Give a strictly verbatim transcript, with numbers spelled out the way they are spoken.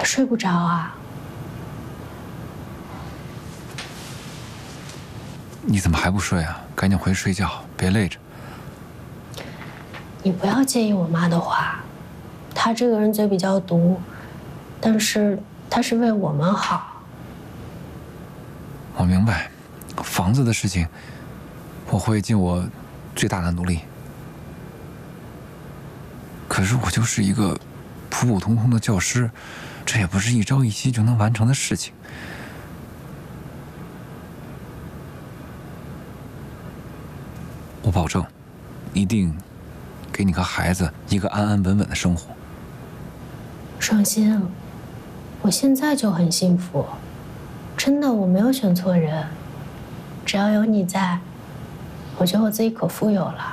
还睡不着啊？ 你怎么还不睡啊？赶紧回去睡觉，别累着。 你不要介意我妈的话，她这个人嘴比较毒，但是她是为我们好。 我明白，房子的事情，我会尽我最大的努力。可是我就是一个普普通通的教师，这也不是一朝一夕就能完成的事情。我保证，一定给你和孩子一个安安稳稳的生活。 放心，我现在就很幸福，真的，我没有选错人。只要有你在，我觉得我自己可富有了。